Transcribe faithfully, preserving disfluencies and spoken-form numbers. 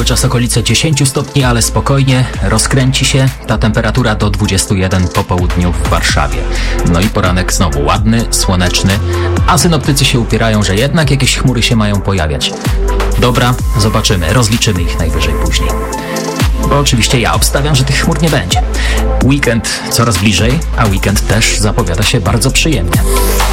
czas okolice dziesięć stopni, ale spokojnie, rozkręci się ta temperatura do dwudziestu jeden po południu w Warszawie. No i poranek znowu ładny, słoneczny, a synoptycy się upierają, że jednak jakieś chmury się mają pojawiać. Dobra, zobaczymy, rozliczymy ich najwyżej później. Bo oczywiście ja obstawiam, że tych chmur nie będzie. Weekend coraz bliżej, a weekend też zapowiada się bardzo przyjemnie.